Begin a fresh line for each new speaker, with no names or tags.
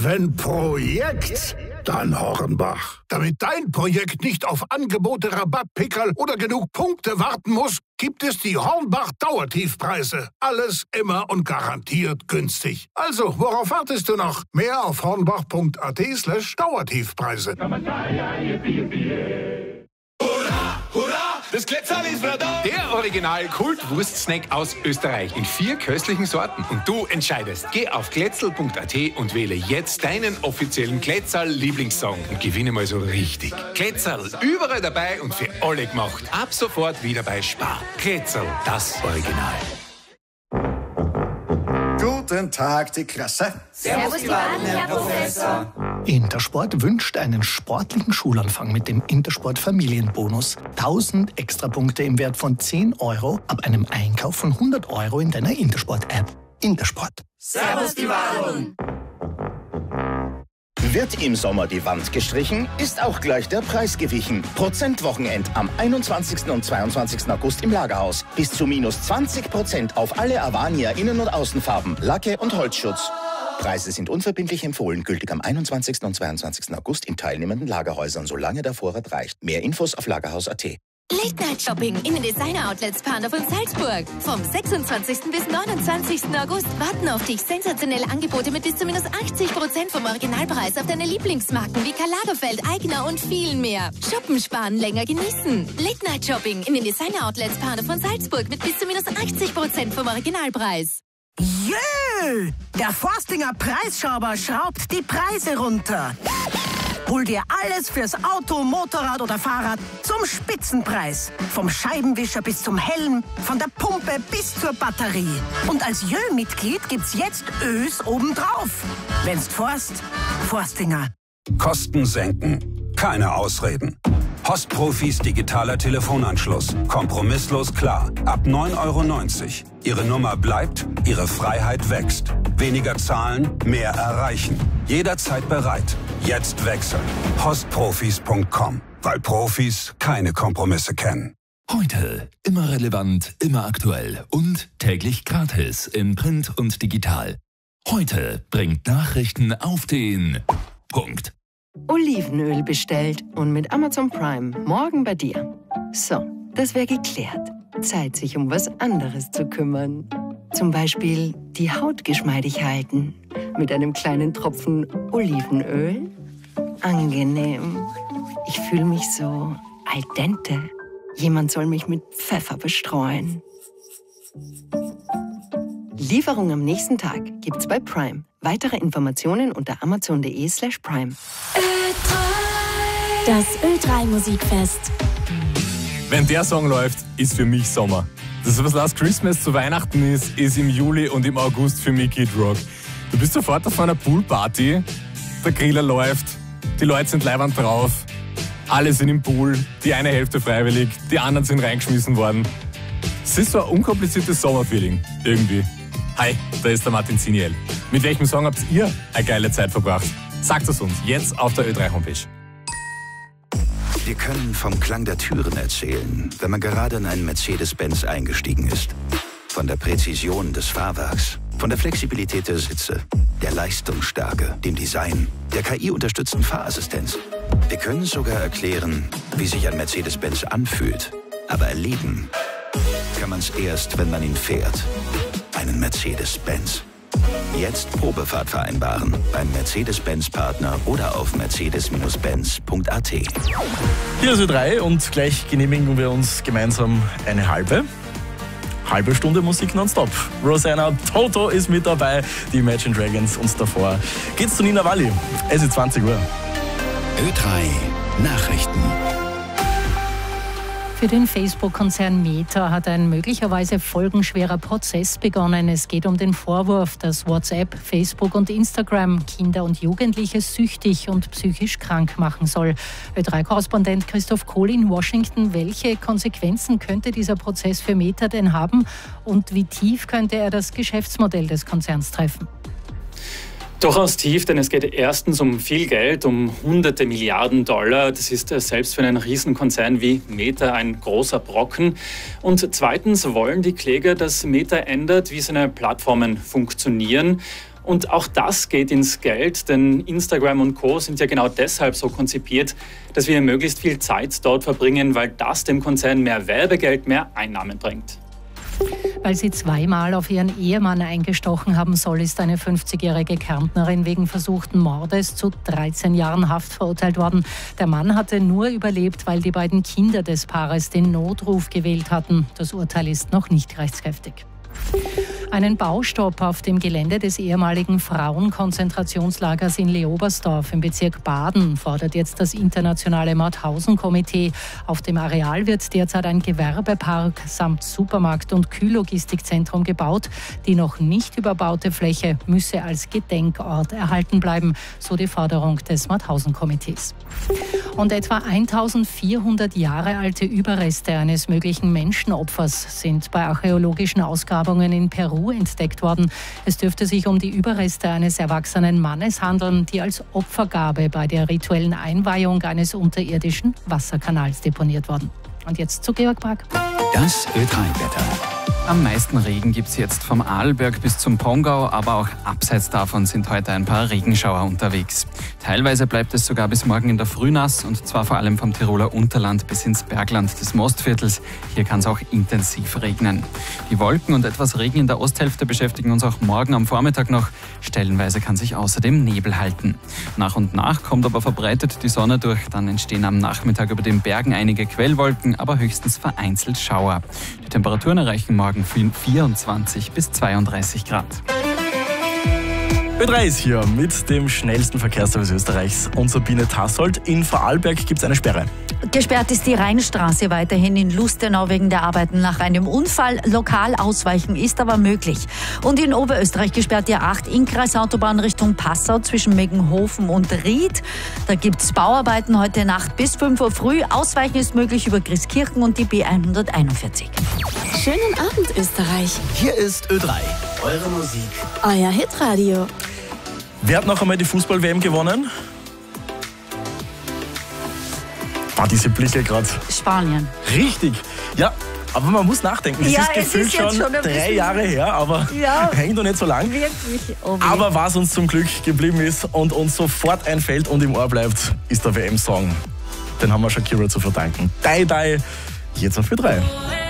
Wenn Projekt, dann Hornbach. Damit dein Projekt nicht auf Angebote, Rabattpickerl oder genug Punkte warten muss, gibt es die Hornbach Dauertiefpreise. Alles immer und garantiert günstig. Also, worauf wartest du noch? Mehr auf hornbach.at/Dauertiefpreise.
Hurra, hurra, das Kletterl ist wieder da.
Der Original-Kult-Wurst-Snack aus Österreich in 4 köstlichen Sorten. Und du entscheidest. Geh auf kletzel.at und wähle jetzt deinen offiziellen Kletterl-Lieblingssong und gewinne mal so richtig. Kletterl, überall dabei und für alle gemacht. Ab sofort wieder bei Spar. Kletterl, das Original.
Guten Tag, die Klasse.
Servus, die Waden, Herr Professor.
Intersport wünscht einen sportlichen Schulanfang mit dem Intersport Familienbonus. 1000 Extrapunkte im Wert von 10 € ab einem Einkauf von 100 € in deiner Intersport-App. Intersport.
Servus, die Waden.
Wird im Sommer die Wand gestrichen, ist auch gleich der Preis gewichen. Prozentwochenend am 21. und 22. August im Lagerhaus. Bis zu minus 20% auf alle Avania Innen- und Außenfarben, Lacke und Holzschutz. Preise sind unverbindlich empfohlen, gültig am 21. und 22. August in teilnehmenden Lagerhäusern, solange der Vorrat reicht. Mehr Infos auf lagerhaus.at.
Late-Night-Shopping in den Designer-Outlets Partner von Salzburg. Vom 26. bis 29. August warten auf dich sensationelle Angebote mit bis zu minus 80% vom Originalpreis auf deine Lieblingsmarken wie Karl Lagerfeld, Aigner und viel mehr. Shoppen, sparen, länger genießen. Late-Night-Shopping in den Designer-Outlets Partner von Salzburg mit bis zu minus 80% vom Originalpreis.
Jö! Der Forstinger Preisschrauber schraubt die Preise runter. Hol dir alles fürs Auto, Motorrad oder Fahrrad zum Spitzenpreis. Vom Scheibenwischer bis zum Helm, von der Pumpe bis zur Batterie. Und als Jö-Mitglied gibt's jetzt Ös obendrauf. Wenn's Forst, Forstinger.
Kosten senken. Keine Ausreden. Postprofis digitaler Telefonanschluss. Kompromisslos klar. Ab 9,90 €. Ihre Nummer bleibt, Ihre Freiheit wächst. Weniger zahlen, mehr erreichen. Jederzeit bereit. Jetzt wechseln. Postprofis.com. Weil Profis keine Kompromisse kennen.
Heute immer relevant, immer aktuell und täglich gratis in Print und digital. Heute bringt Nachrichten auf den Punkt.
Olivenöl bestellt und mit Amazon Prime morgen bei dir. So, das wäre geklärt. Zeit, sich um was anderes zu kümmern. Zum Beispiel die Haut geschmeidig halten mit einem kleinen Tropfen Olivenöl. Angenehm. Ich fühle mich so al dente. Jemand soll mich mit Pfeffer bestreuen. Lieferung am nächsten Tag gibt's bei Prime. Weitere Informationen unter amazon.de/prime.
Das Ö3 Musikfest.
Wenn der Song läuft, ist für mich Sommer. Das, was Last Christmas zu Weihnachten ist im Juli und im August für mich Kid Rock. Du bist sofort auf einer Poolparty, der Griller läuft, die Leute sind leiwand drauf, alle sind im Pool, die eine Hälfte freiwillig, die anderen sind reingeschmissen worden. Es ist so ein unkompliziertes Sommerfeeling, irgendwie. Hi, da ist der Martin Ziniel. Mit welchem Song habt ihr eine geile Zeit verbracht? Sagt es uns jetzt auf der Ö3-Homepage.
Wir können vom Klang der Türen erzählen, wenn man gerade in einen Mercedes-Benz eingestiegen ist. Von der Präzision des Fahrwerks, von der Flexibilität der Sitze, der Leistungsstärke, dem Design, der KI-unterstützten Fahrassistenz. Wir können sogar erklären, wie sich ein Mercedes-Benz anfühlt. Aber erleben kann man es erst, wenn man ihn fährt. Einen Mercedes-Benz. Jetzt Probefahrt vereinbaren beim Mercedes-Benz-Partner oder auf mercedes-benz.at.
Hier ist Ö3 und gleich genehmigen wir uns gemeinsam eine halbe Stunde Musik nonstop. Rosanna Toto ist mit dabei, die Imagine Dragons und davor geht's zu Nina Walli. Es ist 20 Uhr.
Ö3 Nachrichten.
Für den Facebook-Konzern Meta hat ein möglicherweise folgenschwerer Prozess begonnen. Es geht um den Vorwurf, dass WhatsApp, Facebook und Instagram Kinder und Jugendliche süchtig und psychisch krank machen soll. Ö3-Korrespondent Christoph Kohl in Washington. Welche Konsequenzen könnte dieser Prozess für Meta denn haben und wie tief könnte er das Geschäftsmodell des Konzerns treffen?
Durchaus tief, denn es geht erstens um viel Geld, um hunderte Milliarden $. Das ist selbst für einen Riesenkonzern wie Meta ein großer Brocken. Und zweitens wollen die Kläger, dass Meta ändert, wie seine Plattformen funktionieren. Und auch das geht ins Geld, denn Instagram und Co. sind ja genau deshalb so konzipiert, dass wir möglichst viel Zeit dort verbringen, weil das dem Konzern mehr Werbegeld, mehr Einnahmen bringt.
Weil sie zweimal auf ihren Ehemann eingestochen haben soll, ist eine 50-jährige Kärntnerin wegen versuchten Mordes zu 13 Jahren Haft verurteilt worden. Der Mann hatte nur überlebt, weil die beiden Kinder des Paares den Notruf gewählt hatten. Das Urteil ist noch nicht rechtskräftig. Einen Baustopp auf dem Gelände des ehemaligen Frauenkonzentrationslagers in Leobersdorf im Bezirk Baden fordert jetzt das internationale Mauthausen-Komitee. Auf dem Areal wird derzeit ein Gewerbepark samt Supermarkt und Kühllogistikzentrum gebaut. Die noch nicht überbaute Fläche müsse als Gedenkort erhalten bleiben, so die Forderung des Mauthausen-Komitees. Und etwa 1400 Jahre alte Überreste eines möglichen Menschenopfers sind bei archäologischen Ausgrabungen in Peru entdeckt worden. Es dürfte sich um die Überreste eines erwachsenen Mannes handeln, die als Opfergabe bei der rituellen Einweihung eines unterirdischen Wasserkanals deponiert wurden. Und jetzt zu Georg Bragg.
Das Ö3-Wetter. Am meisten Regen gibt es jetzt vom Arlberg bis zum Pongau, aber auch abseits davon sind heute ein paar Regenschauer unterwegs. Teilweise bleibt es sogar bis morgen in der Früh nass, und zwar vor allem vom Tiroler Unterland bis ins Bergland des Mostviertels. Hier kann es auch intensiv regnen. Die Wolken und etwas Regen in der Osthälfte beschäftigen uns auch morgen am Vormittag noch. Stellenweise kann sich außerdem Nebel halten. Nach und nach kommt aber verbreitet die Sonne durch. Dann entstehen am Nachmittag über den Bergen einige Quellwolken, aber höchstens vereinzelt Schauer. Die Temperaturen erreichen morgen 24 bis 32 Grad.
Ö3 ist hier mit dem schnellsten Verkehrsservice Österreichs und Sabine Tassold. In Vorarlberg gibt es eine Sperre.
Gesperrt ist die Rheinstraße weiterhin in Lustenau wegen der Arbeiten nach einem Unfall. Lokal ausweichen ist aber möglich. Und in Oberösterreich gesperrt die A8 Innkreisautobahn Richtung Passau zwischen Meggenhofen und Ried. Da gibt es Bauarbeiten heute Nacht bis 5 Uhr früh. Ausweichen ist möglich über Christkirchen und die B141.
Schönen Abend, Österreich.
Hier ist Ö3, eure Musik.
Euer Hitradio.
Wer hat noch einmal die Fußball-WM gewonnen? War diese Blicke gerade.
Spanien.
Richtig. Ja, aber man muss nachdenken. Das
Ja,
ist
es
gefühlt
ist jetzt schon ein
3
bisschen-
Jahre her, aber hängt doch nicht so lang.
Wirklich. Oh,
Aber was uns zum Glück geblieben ist und uns sofort einfällt und im Ohr bleibt, ist der WM-Song. Den haben wir Shakira zu verdanken. Die, jetzt auf Ö3.